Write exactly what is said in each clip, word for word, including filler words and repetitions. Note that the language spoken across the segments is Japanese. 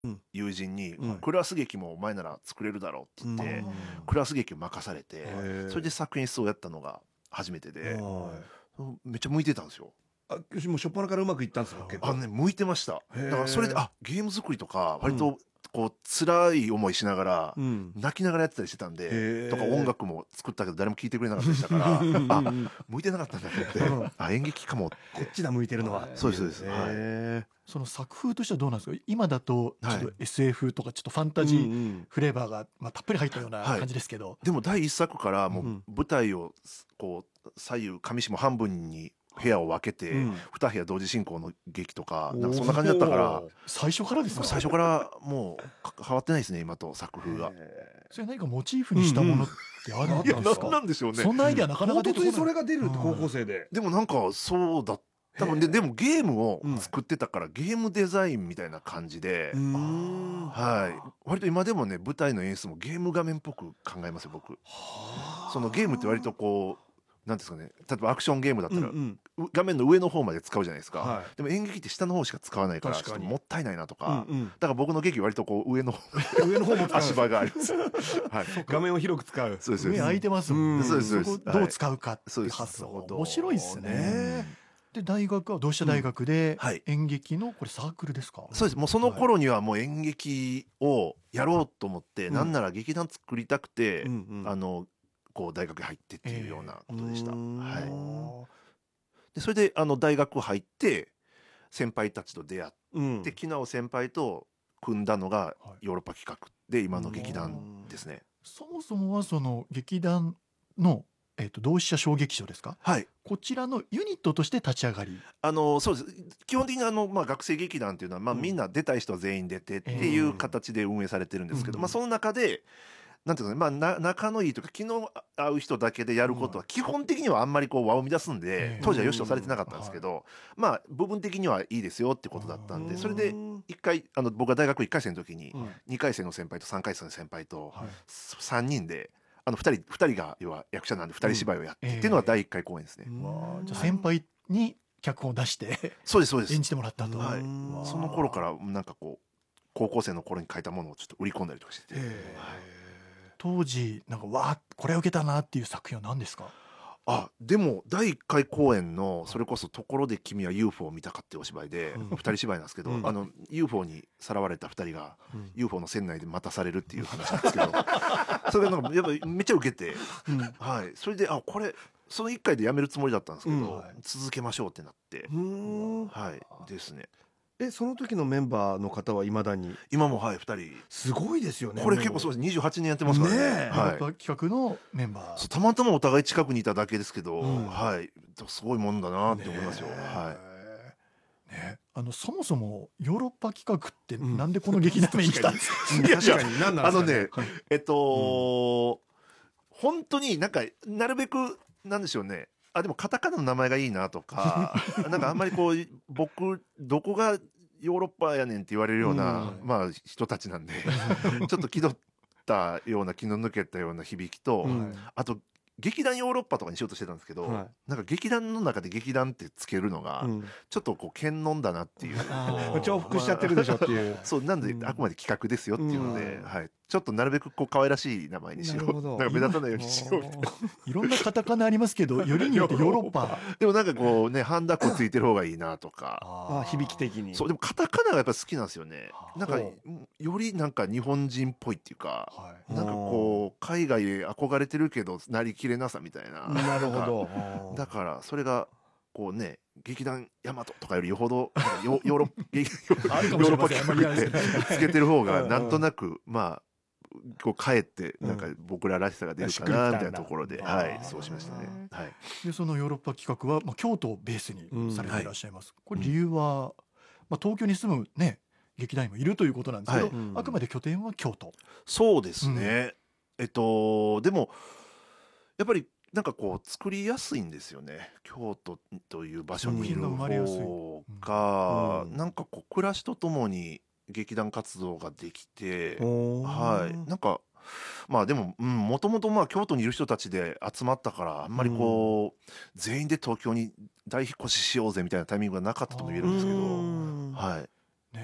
友人に、 うんクラス劇もお前なら作れるだろうって言って、 うんクラス劇を任されて、 へーそれで作演出をやったのが初めてで、 はいめっちゃ向いてたんですよ。 あもう初っ端からうまくいったんですか結構あのね向いてました。 へーだからそれであゲーム作りとか割うとこう辛い思いしながら、 うん泣きながらやってたりしてたんへで、 ーとか音楽も作ったけど誰も聴いてくれなかったりしたからあ向いてなかったんだと思って、あ演劇かもってこっちだ向いてるのはそうですそうです、はい、 へその作風としてはどうなんですか？今だとちょっとはいエスエフ とかちょっとファンタージーうんうんフレーバーがまあたっぷり入ったようなはい感じですけど、 でも第一作からもううん舞台をこう左右上下半分に部屋を分けて、 うんに部屋同時進行の劇とかなんかそんな感じだったから、も最初からですか？ う最初からもうか変わってないですね今と作風が。 へそれ何かモチーフにしたものってあるんいやなですか？ なんでしょうね。 そんなアイデアなかなか出てこない。 唐突にそれが出るって高校生ででもなんかそうだ多分ででもゲームをうん作ってたから、ゲームデザインみたいな感じで、 んはい割と今でもね舞台の演出もゲーム画面っぽく考えますよ僕。そのゲームって割とこうなんですかね、例えばアクションゲームだったら、 うんう画面の上の方まで使うじゃないですか、 はいでも演劇って下の方しか使わないからちょ確かにっともったいないなとか、 うんうんだから僕の劇割とこう上の上の方も使う足場がありますはい画面を広く使うそうですそうです上空いてますもんね。 うんそうですそうですそこどう使うかってそうですいう発想なるほど面白いですね。 ねで大学は同志社大学でうんはい演劇のこれサークルですか？ そうですもうその頃にはもう演劇をやろうと思って、 うんなんなら劇団作りたくて、 うんうんあのこう大学に入ってっていうようなことでした、 うーんはい、でそれであの大学入って先輩たちと出会っうんて、昨日先輩と組んだのがはいヨーロッパ企画で今の劇団ですね。 そもそもはその劇団の、えー、と同志社小劇場ですか？ はいこちらのユニットとして立ち上がり、 あのそうです基本的にあの、まあ、学生劇団っていうのは、まあ、 うんみんな出たい人は全員出てっていう形で運営されてるんですけど、 うんまあ、その中でなんていうかね、まあ、な仲のいいというか昨日会う人だけでやることは基本的にはあんまりこう輪を乱すんで、 ええ当時はよしとされてなかったんですけど、まあ部分的にはいいですよってことだったんで、それで一回あの僕が大学いっかい生の時にうんにかい生の先輩とさんかい生の先輩とはいさんにんであのふたりふたりが要は役者なんでふたり芝居をやってうんっていうのがだいいっかい公演ですね。 わあじゃあ先輩に脚本を出してそうですそうです演じてもらったと。 はいうんわあその頃からなんかこう高校生の頃に書いたものをちょっと売り込んだりとかしてて、 へ当時なんかわあこれを受けたなっていう作品は何ですか？ あでもだいいっかい公演のそれこそ「ところで君は ユーフォー を見たか」ってお芝居でうんふたり芝居なんですけど、 うんあの ユーフォー にさらわれたふたりがうんユーフォー の船内で待たされるっていう話なんですけどそれがなんかやっぱめっちゃ受けて、はい、それであこれそのいっかいでやめるつもりだったんですけど、 うん続けましょうってなって、 うんはいですねえその時のメンバーの方はいまだに今もはいふたりすごいですよねこれ結構そうですにじゅうはちねんやってますからねねえヨーロはいッパ企画のメンバーそうたまたまお互い近くにいただけですけど、 うんはいすごいもんだなって思いますよ、 ねえはいね、あのそもそもヨーロッパ企画ってうんなんでこの劇団名に来たんですか？ うん確かに何なんですかあのね、 はいえっと、本当になんかなるべくなんでしょうね。あでもカタカナの名前がいいなとか、なんかあんまりこう僕どこがヨーロッパやねんって言われるような、 うんまあ人たちなんで、ちょっと気取ったような気の抜けたような響きと、 うんあと劇団ヨーロッパとかにしようとしてたんですけど、 はいなんか劇団の中で劇団ってつけるのが、 うんちょっとこう検問だなっていう。 あー重複しちゃってるでしょっていうそうなんでうんあくまで企画ですよっていうので、 うんはい、ちょっとなるべくこう可愛らしい名前にしようなるほどなんか目立たないようにしようみたいな。 いろんなカタカナありますけどよりによってヨーロッパでもなんかこうね半ダックついてる方がいいなとかあ響き的にそうでもカタカナがやっぱ好きなんですよね。なんかほよりなんか日本人っぽいっていうかはいなんかこう海外へ憧れてるけどなりきれなさみたいななるほどだからそれがこうね劇団ヤマトとかよりよほどなんかヨヨーロッパヨあるかもしれーロッパませんあんまり企画ってつけてる方がなんとなくまあこうかえってなんか僕ららしさが出るかなみたいなところで、 うんはいあーそうしましたね。はい、 でそのヨーロッパ企画は、まあ、京都をベースにされていらっしゃいます、これ理由は、まあ、東京に住むね劇団員もいるということなんですけど、 はいうんあくまで拠点は京都。 そうですね、えっとでもやっぱりなんかこう作りやすいんですよね京都という場所にいる作品が生まれやすい方が、 うんなんかこう暮らしとともに劇団活動ができて、 おーはいなんかまあでももともとまあ京都にいる人たちで集まったからあんまりこう、全員で東京に大引っ越ししようぜみたいなタイミングがなかったとも言えるんですけど、 うんはいね、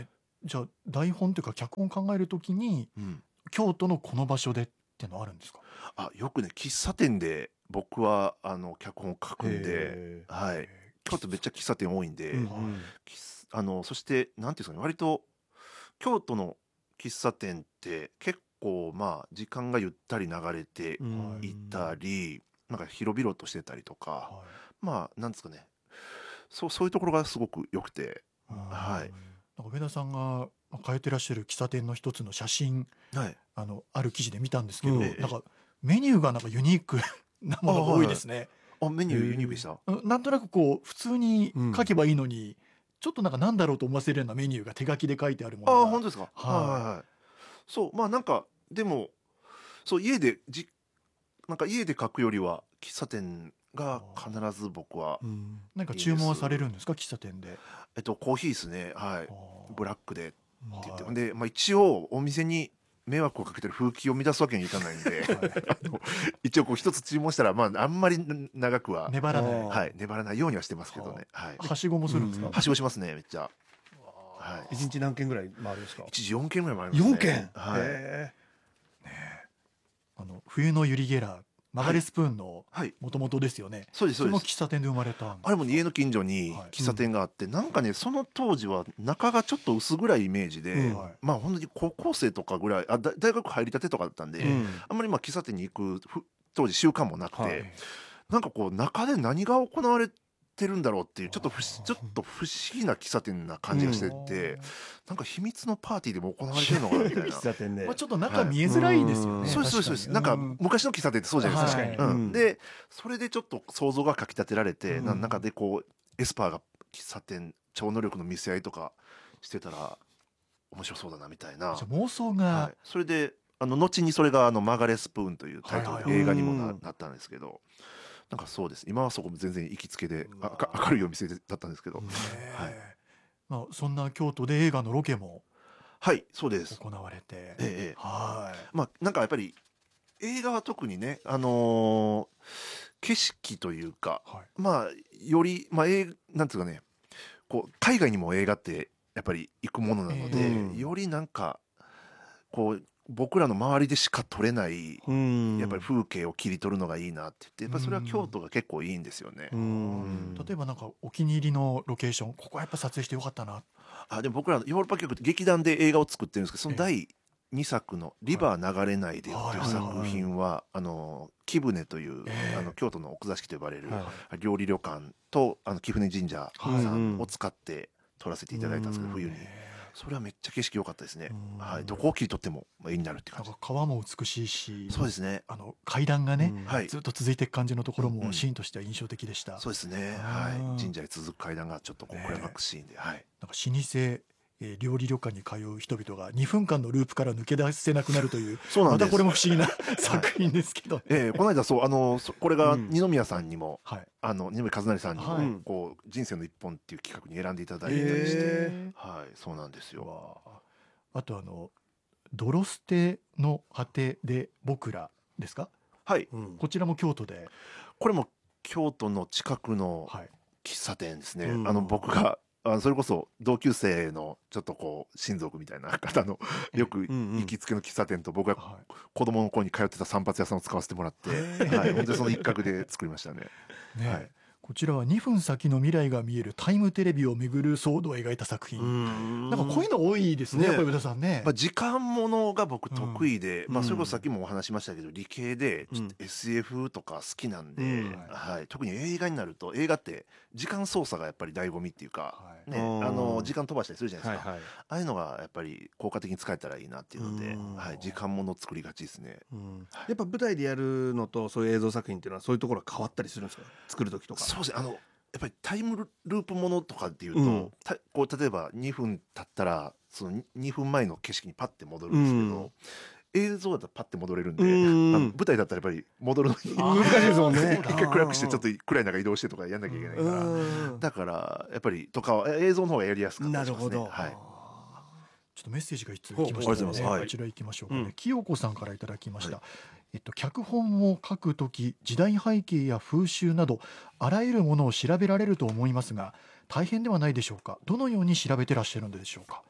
じゃあ台本というか脚本考えるときにうん、 京都のこの場所でっていうのはあるんですか？ あよくね喫茶店で僕はあの脚本を書くんで、 へはい、京都めっちゃ喫茶店多いんで、 うんはい喫あのそしてなんていうんですかね割と京都の喫茶店って結構まあ時間がゆったり流れてうんいたり、なんか広々としてたりとか、 はまあなんですかねそうそういうところがすごく良くて、 いはいなんか上田さんがまあ通ってらっしゃる喫茶店の一つの写真はい、 あのある記事で見たんですけど、 うんなんかメニューがなんかユニークなものが多いですね。 あメニューへーユニークでしたうんなんとなくこう普通にうん書けばいいのに、ちょっとなんかなんだろうと思わせるようなメニューが手書きで書いてあるもあのがあ本当ですか、 はいはいはいはいそうまあなんかでもそう家でじなんか家で書くよりは喫茶店が必ず僕は、 うんなんか注文はされるんですか喫茶店で？ えっとコーヒーですねはいブラックでって言って、 はいで、まあ、一応お店に迷惑をかけてる風紀を乱すわけにいかないんで、あの一応こう一つ注文したら、まあ、あんまり長くは、 粘らない、 あーはい、粘らないようにはしてますけどね、はい、 はしごもするんですか？ うんはしごしますねめっちゃ、はい、 一日何件ぐらい回るんですか？ 一時よんけんぐらいもありますねよんけん。 はい、 へあの冬のユリ・ゲラー曲がりスプーンのはい、 もともとですよね。 そうですそれもそうです喫茶店で生まれたんですか？ あれも家の近所にはい喫茶店があって、なんかねその当時は中がちょっと薄暗いイメージで、 うんはいまあ本当に高校生とかぐらいあだ大学入りたてとかだったんで、 え。うんあんまりまあ喫茶店に行くふ当時習慣もなくて、 はいなんかこう中で何が行われてるんだろうっていうちょっと不思ちょっと不思議な喫茶店な感じがしてて、なんか秘密のパーティーでも行われてるのかなみたいな喫茶店でまあ、ちょっと中見えづらいですよね、 はいそうですそうですそうですなんか昔の喫茶店ってそうじゃないですか、 はいうんうんでそれでちょっと想像がかきたてられて、 うんな中でこうエスパーが喫茶店超能力の見せ合いとかしてたら面白そうだなみたいな、 じゃあ妄想が、 はい、それであの後にそれがあのマガレスプーンというタイトルはいはいはいで映画にもな,、 うんなったんですけど、なんかそうです今はそこも全然行きつけであうわか明るいお店だったんですけど、 ねはいまあ、そんな京都で映画のロケもはいそうです、 行われて、 ええええはいまあなんかやっぱり映画は特にねあのー景色というかはいまあよりまあ映なんていうかねこう海外にも映画ってやっぱり行くものなので、 ええよりなんかこう僕らの周りでしか撮れないうんやっぱり風景を切り取るのがいいなって言ってやっぱそれは京都が結構いいんですよね。 うん例えばなんかお気に入りのロケーションここはやっぱ撮影してよかったな。 あでも僕らヨーロッパ局って劇団で映画を作ってるんですけどそのだいにさくの「リバー流れないでよ」っていう作品はあの貴船というええあの京都の奥座敷と呼ばれるは料理旅館とあの貴船神社さはいんを使って撮らせていただいたんですけどうん冬にえそれはめっちゃ景色良かったですねうんはいどこを切り取ってもまあ絵になるって感じーなんか川も美しいしそうですねあの階段がね、 うんはいずっと続いていく感じのところうんうんもシーンとしては印象的でした。 そうですねあーはい神社へ続く階段がちょっとこうクライマックスシーンではいなんか老舗、えー料理旅館に通う人々がにふんかんのループから抜け出せなくなるというそうなんですまたこれも不思議な作品ですけど、 ええこの間そうあのそこれがうん二宮さんにもはい、 あの二宮和也さんにも、 はいこう人生の一本っていう企画に選んでいただいたりして、 えはいそうなんですよ。 わああとあの「泥捨ての果てで僕ら」ですか？ はいうんこちらも京都で、 これも京都の近くのはい、 喫茶店ですね。 うんあの僕があのそれこそ同級生のちょっとこう親族みたいな方のよくうんうん行きつけの喫茶店と僕がは子供の頃に通ってた散髪屋さんを使わせてもらって、はい、本当にその一角で作りましたね。 いねはいこちらはにふん先の未来が見えるタイムテレビをめぐる騒動を描いた作品、 うんなんかこういうの多いですね、 ねやっぱり上田さんね。 まあ、時間ものが僕得意で、 うんまあ、それこそさっきもお話しましたけど理系でちょっとうんエスエフ とか好きなんで、 うんはい、特に映画になると映画って時間操作がやっぱり醍醐味っていうか、 はいね、 あーあの時間飛ばしたりするじゃないですか、 はいはいああいうのがやっぱり効果的に使えたらいいなっていうので、 うんはい、時間もの作りがちですね。 うんやっぱ舞台でやるのとそういう映像作品っていうのはそういうところが変わったりするんですか作る時とか。 そうですねあのやっぱりタイムループものとかっていうと、 うんたこう例えばにふん経ったらそのにふんまえの景色にパッて戻るんですけど、 うん映像だったらパッて戻れるんで、 うんあの舞台だったらやっぱり戻るのにあー難しいですもんね。 一回暗くしてちょっと暗い中移動してとかやんなきゃいけないから、 うんだからやっぱりとかはえ映像の方がやりやすかったりしますね。 なるほどはい、 ちょっとメッセージが一通ほう来ましたので、 ありがとうございますはいこちら行きましょうかね。 うん清子さんからいただきました。 はえっと脚本を書くとき時代背景や風習などあらゆるものを調べられると思いますが大変ではないでしょうか。どのように調べてらっしゃるのでしょうか。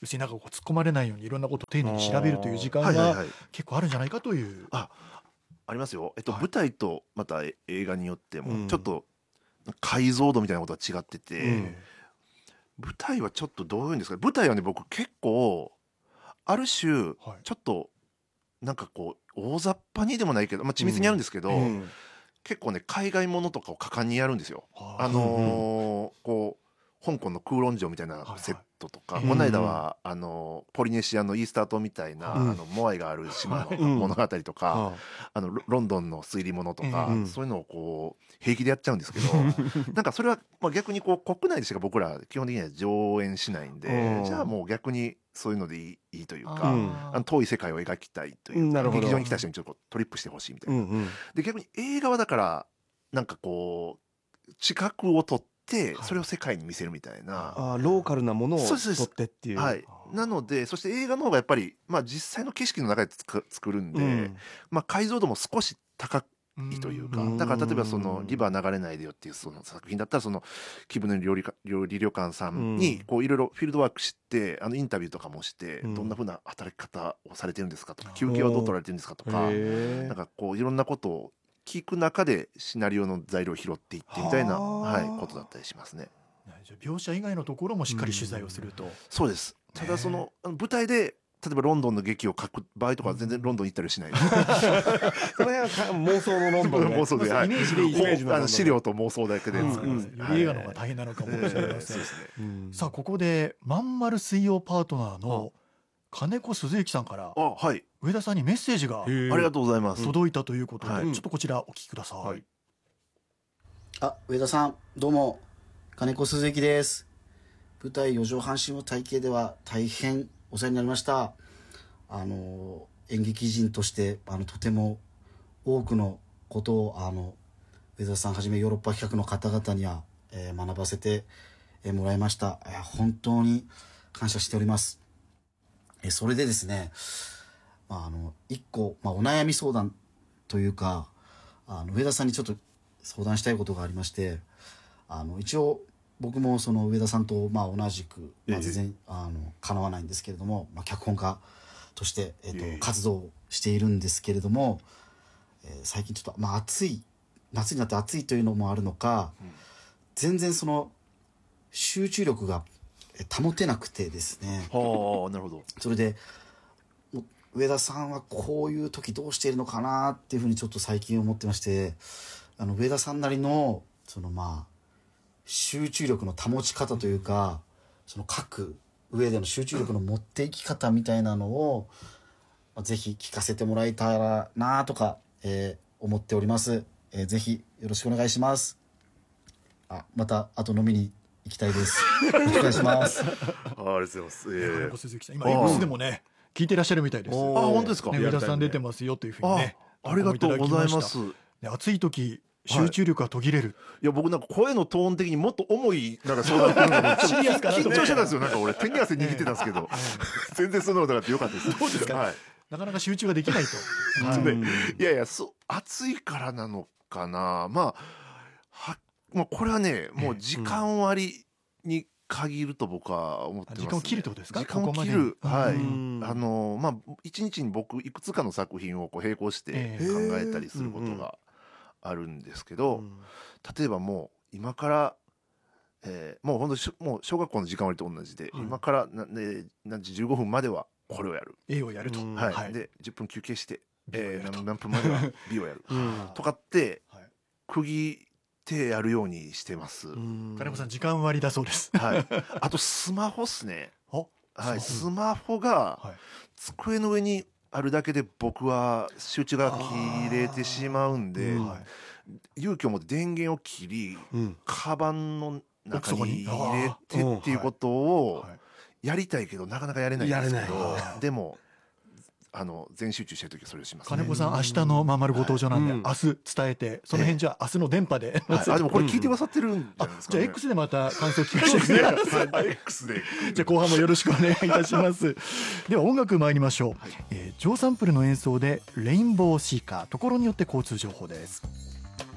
要するになんかこう突っ込まれないようにいろんなことを丁寧に調べるという時間がはいはいはい結構あるんじゃないかという。 あありますよ、えっとはい舞台とまたえ映画によってうんもちょっと解像度みたいなことが違ってて、 うん舞台はちょっとどういうんですか、舞台はね僕結構ある種はいちょっとなんかこう大雑把にでもないけど、まあ、緻密にやるんですけど、 うん結構ね海外ものとかを果敢にやるんですよ。 はあのーこう香港の空論城みたいなセットとか、この間はあのポリネシアのイースター島みたいな、 うんあのモアイがある島のうん物語とか、 はあのロロンドンの推理物とか、 うんそういうのをこう平気でやっちゃうんですけどなんかそれはまあ逆にこう国内でしか僕ら基本的には上演しないんで、 うんじゃあもう逆にそういうのでいいいいというあか、 うんあの遠い世界を描きたいというか、 うんなるほど劇場に来た人にちょっとこうトリップしてほしいみたいな、 うんうんで逆に映画はだからなんかこう近くを撮ってそれを世界に見せるみたいな、 あーローカルなものをそうです取ってっていう。 はい、なのでそして映画の方がやっぱり、まあ、実際の景色の中でつく作るんで、 うんまあ、解像度も少し高いというか、 うんだから例えばその「リバー流れないでよ」っていうその作品だったらその貴船料理か料理旅館さんにうんこういろいろフィールドワークしてあのインタビューとかもしてうんどんなふうな働き方をされてるんですかとか休憩はどう取られてるんですかとかへーなんかこういろんなことを聞く中でシナリオの材料を拾っていってみたいな、 はあはい、ことだったりしますね。 じゃあ描写以外のところもしっかり取材をすると。 そうです。ただそのあの舞台で例えばロンドンの劇を書く場合とかは全然ロンドン行ったりしないです。 その辺はか妄想のロンドンね妄想で、はい、 イメージでいいイメージのロンドンあの資料と妄想だけでうん作ります、 うんより映画の方が大変なのかもしれません。 えーそうですね。 うんさあここでまんまる水曜パートナーの金子鈴之さんからあ、はい、 上田さんにメッセージがありがとうございます。 届いたということで、 はいちょっとこちらお聞きください。 はいあ、上田さん、どうも、金子鈴之です。舞台四畳半神話体系では大変お世話になりました。あの、演劇人として、あの、とても多くのことを、あの、上田さんはじめヨーロッパ企画の方々には、えー学ばせてえーもらいました。えー本当に感謝しております。えーそれでですね、まあ、あの、一個、まあ、お悩み相談というか、あの、上田さんにちょっと相談したいことがありまして、あの、一応、僕もその上田さんと、まあ、同じく、まあ、全然、あの、叶わないんですけれども、まあ、脚本家として、えっと、活動しているんですけれども、えー最近ちょっと、まあ、暑い、夏になって暑いというのもあるのか、全然その、集中力がえー保てなくてですね、 はあ、なるほど。 それでもう上田さんはこういう時どうしているのかなっていうふうにちょっと最近思ってまして、あの上田さんなりのそのまあ集中力の保ち方というか、その書く上での集中力の持っていき方みたいなのを、まあ、ぜひ聞かせてもらえたらなとか、えー思っております、えーぜひよろしくお願いします。あ、またあと飲みに行きたいです。よろしくお願いします。 あ、ありがとうございます。え金え子鈴木さん今 X でもね聞いてらっしゃるみたいです。 おあ、本当ですか。 ね、上田さん出てますよというふうにねあ、ありがとうございます。 ね、暑い時集中力が途切れる、 いや僕なんか声のトーン的にもっと重いなんか相談来るのにシリアスかなと思って緊張してたんですよ。なんか俺手に汗握ってたんですけど、全然そんなことなくてよかったです。 どうですかはい。 なかなか集中ができないと。 本当はいねいやいや、そう暑いからなのかな。まあはもうこれはね、もう時間割に限ると僕は思ってます、ね。 時間を切るってことですか時間をここまで切る。はい。 うんあのまあ一日に僕いくつかの作品をこう並行してえ考ええたりすることがあるんですけど、例えばもう今から、えーもう本当しょもう小学校の時間割と同じで、 はい今からな、ね、何時じゅうごふんまではこれをやる、 A をやると、 うんはいはいでじゅっぷん休憩して、 B をやるとえー何何分までは B をやるうんとかってはい区切ってやるようにしてます、 うん金子さん時間割だそうです。 はい、あとスマホっすね、 おはい、 ススマホがはい机の上にあるだけで僕は集中が切れてしまうんで、 うんはい勇気を持って電源を切りうんカバンの中に奥底に入れてっていうことをはいやりたいけどなかなかやれないんですけやれどないでもあの全集中してる時はそれをしますね。 金子さん明日のまんまるご登場なんで、 うん明日伝えてその辺じゃあ明日の電波で、 はいあでもこれ聞いてくださってるんじゃないですかね。 じゃあ X でまた感想聞かせてください。 はい X でじゃあ後半もよろしくお願いいたしますでは音楽参りましょう、えージョーサンプルの演奏でレインボーシーカーところによって交通情報です。